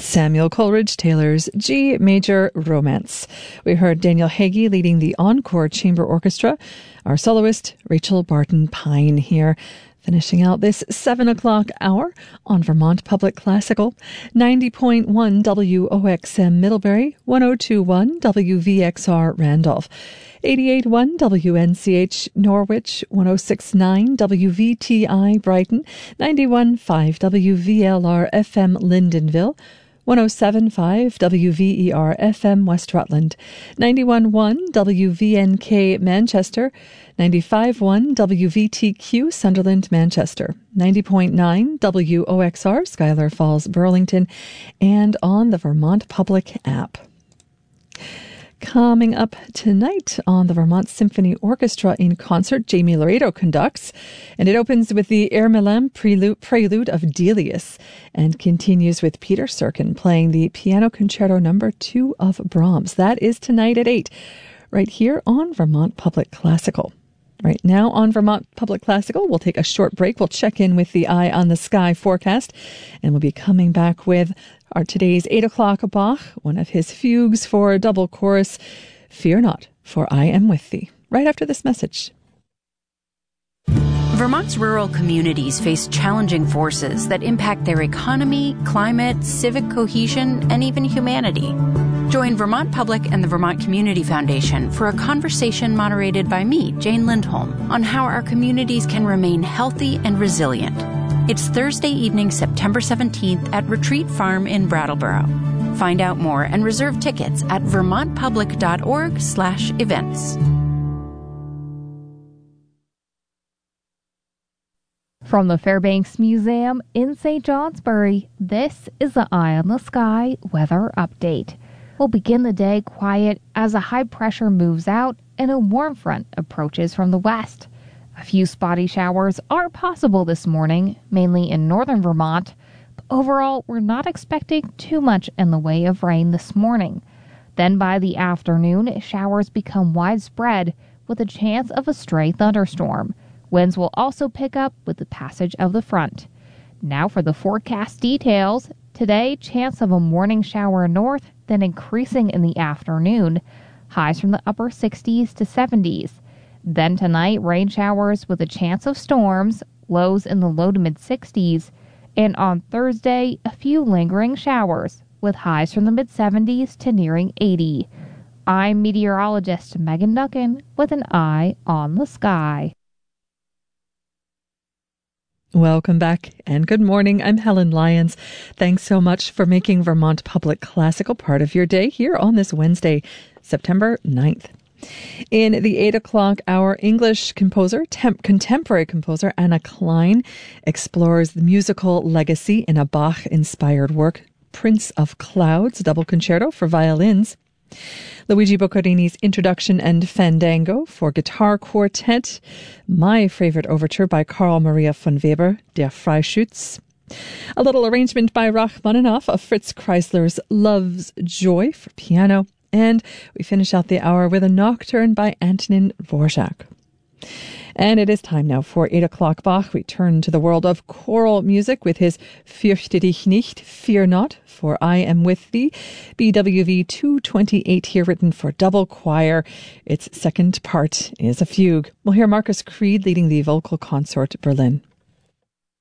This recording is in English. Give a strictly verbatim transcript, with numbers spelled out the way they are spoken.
Samuel Coleridge Taylor's G Major Romance. We heard Daniel Hagee leading the Encore Chamber Orchestra. Our soloist, Rachel Barton Pine here, finishing out this seven o'clock hour on Vermont Public Classical, ninety point one W O X M Middlebury, one oh two point one W V X R Randolph, eighty-eight point one W N C H Norwich, one oh six point nine W V T I Brighton, ninety-one point five W V L R F M Lyndonville, one oh seven point five W V E R F M West Rutland, ninety-one point one W V N K Manchester, ninety-five point one W V T Q Sunderland Manchester, ninety point nine W O X R Schuyler Falls Burlington, and on the Vermont Public app. Coming up tonight on the Vermont Symphony Orchestra in concert, Jamie Laredo conducts, and it opens with the Ermelin prelude, prelude of Delius and continues with Peter Serkin playing the Piano Concerto Number Two of Brahms. That is tonight at eight, right here on Vermont Public Classical. Right now on Vermont Public Classical, we'll take a short break. We'll check in with the Eye on the Sky forecast, and we'll be coming back with our today's eight o'clock Bach, one of his fugues for a double chorus, Fear Not, for I Am With Thee, right after this message. Vermont's rural communities face challenging forces that impact their economy, climate, civic cohesion, and even humanity. Join Vermont Public and the Vermont Community Foundation for a conversation moderated by me, Jane Lindholm, on how our communities can remain healthy and resilient. It's Thursday evening, September seventeenth at Retreat Farm in Brattleboro. Find out more and reserve tickets at vermontpublic.org slash events. From the Fairbanks Museum in Saint Johnsbury, this is the Eye on the Sky weather update. We'll begin the day quiet as a high pressure moves out and a warm front approaches from the west. A few spotty showers are possible this morning, mainly in northern Vermont, but overall we're not expecting too much in the way of rain this morning. Then by the afternoon, showers become widespread with a chance of a stray thunderstorm. Winds will also pick up with the passage of the front. Now for the forecast details. Today, chance of a morning shower north, then increasing in the afternoon. Highs from the upper sixties to seventies. Then tonight, rain showers with a chance of storms, lows in the low to mid sixties. And on Thursday, a few lingering showers, with highs from the mid seventies to nearing eighty. I'm meteorologist Megan Duncan with an Eye on the Sky. Welcome back and good morning. I'm Helen Lyons. Thanks so much for making Vermont Public Classical part of your day here on this Wednesday, September ninth. In the eight o'clock hour, English composer, temp- contemporary composer Anna Klein explores the musical legacy in a Bach-inspired work, Prince of Clouds, double concerto for violins. Luigi Boccarini's Introduction and Fandango for guitar quartet. My favorite overture by Carl Maria von Weber, Der Freischütz. A little arrangement by Rachmaninoff of Fritz Kreisler's Love's Joy for piano. And we finish out the hour with a nocturne by Antonin Dvorak. And it is time now for eight o'clock Bach. We turn to the world of choral music with his Fürchte dich nicht, Fear Not, for I Am With Thee, B W V two twenty-eight here, written for double choir. Its second part is a fugue. We'll hear Marcus Creed leading the Vocal Consort Berlin.